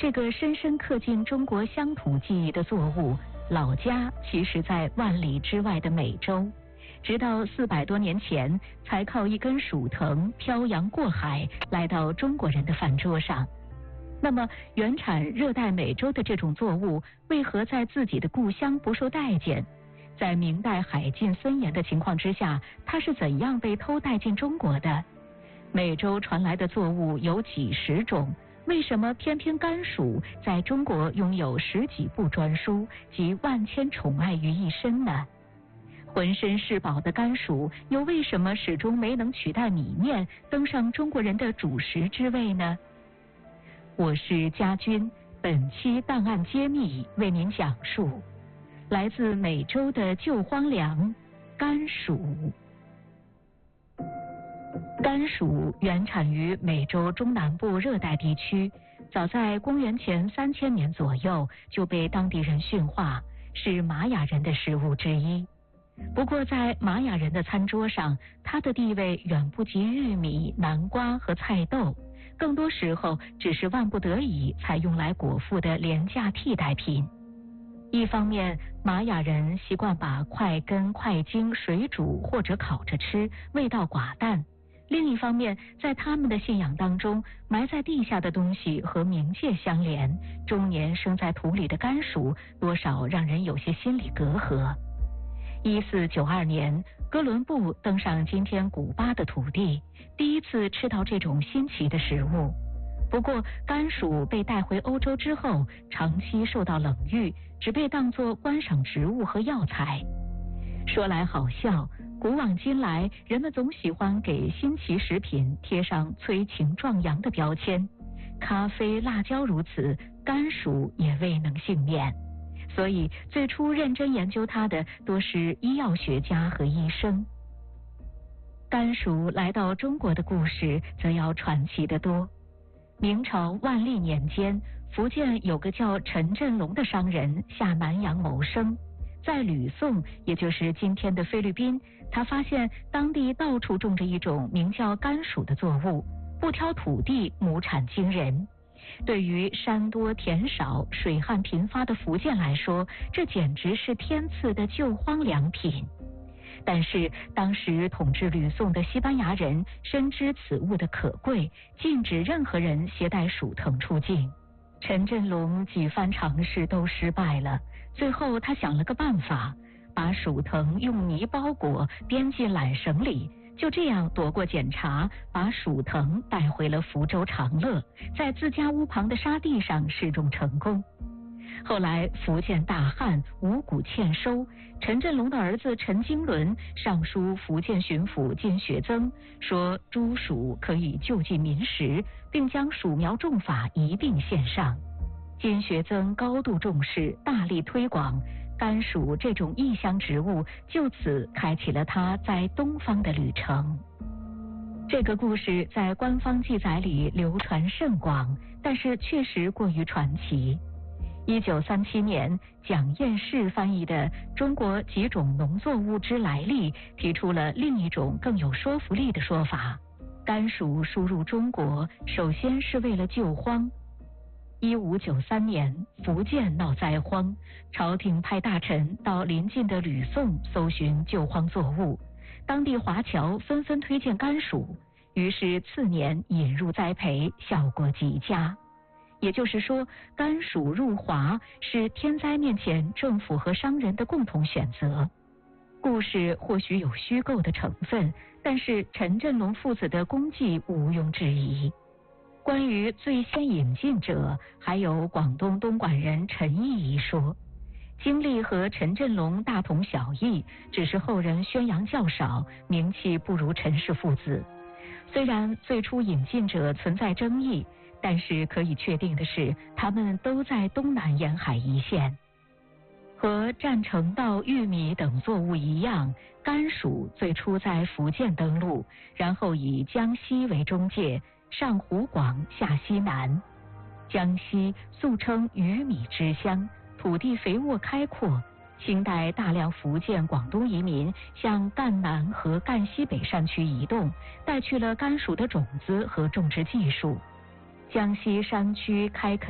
这个深深刻进中国乡土记忆的作物，老家其实在万里之外的美洲，直到400多年前才靠一根蜀藤漂洋过海来到中国人的饭桌上。那么原产热带美洲的这种作物为何在自己的故乡不受待见？在明代海禁森严的情况之下，它是怎样被偷带进中国的？美洲传来的作物有几十种，为什么偏偏甘薯在中国拥有10几部专书及万千宠爱于一身呢？浑身是宝的甘薯又为什么始终没能取代米面登上中国人的主食之位呢？我是家军，本期档案揭秘为您讲述来自美洲的旧荒粮甘薯。甘薯原产于美洲中南部热带地区，早在公元前3000年左右就被当地人驯化，是玛雅人的食物之一。不过在玛雅人的餐桌上，它的地位远不及玉米、南瓜和菜豆，更多时候只是万不得已才用来果腹的廉价替代品。一方面，玛雅人习惯把块根、块茎水煮或者烤着吃，味道寡淡。另一方面，在他们的信仰当中，埋在地下的东西和冥界相连，终年生在土里的甘薯多少让人有些心理隔阂。1492年，哥伦布登上今天古巴的土地，第一次吃到这种新奇的食物。不过甘薯被带回欧洲之后，长期受到冷遇，只被当作观赏植物和药材。说来好笑，古往今来，人们总喜欢给新奇食品贴上催情壮阳的标签，咖啡、辣椒如此，甘薯也未能幸免。所以最初认真研究它的多是医药学家和医生。甘薯来到中国的故事则要传奇得多。明朝万历年间，福建有个叫陈振龙的商人下南洋谋生，在吕宋，也就是今天的菲律宾，他发现当地到处种着一种名叫甘薯的作物，不挑土地，亩产惊人。对于山多田少、水旱频发的福建来说，这简直是天赐的救荒良品。但是当时统治吕宋的西班牙人深知此物的可贵，禁止任何人携带薯藤出境。陈振龙几番尝试都失败了，最后他想了个办法，把薯藤用泥包裹，编进缆绳里，就这样躲过检查，把薯藤带回了福州长乐，在自家屋旁的沙地上试种成功。后来福建大旱，五谷欠收，陈振龙的儿子陈经纶上书福建巡抚金学增，说诸薯可以救济民食，并将薯苗种法一并献上。金学增高度重视，大力推广甘薯这种异乡植物，就此开启了他在东方的旅程。这个故事在官方记载里流传甚广，但是确实过于传奇。1937年，蒋彦士翻译的《中国几种农作物之来历》提出了另一种更有说服力的说法：甘薯输入中国，首先是为了救荒。1593年，福建闹灾荒，朝廷派大臣到邻近的吕宋搜寻救荒作物，当地华侨纷纷推荐甘薯，于是次年引入栽培，效果极佳。也就是说，甘薯入华是天灾面前政府和商人的共同选择。故事或许有虚构的成分，但是陈振龙父子的功绩毋庸置疑。关于最先引进者，还有广东东莞人陈毅一说，经历和陈振龙大同小异，只是后人宣扬较少，名气不如陈氏父子。虽然最初引进者存在争议，但是可以确定的是，他们都在东南沿海一线。和占城稻、玉米等作物一样，甘薯最初在福建登陆，然后以江西为中介，上湖广，下西南。江西素称鱼米之乡，土地肥沃开阔。清代大量福建、广东移民向赣南和赣西北山区移动，带去了甘薯的种子和种植技术。江西山区开垦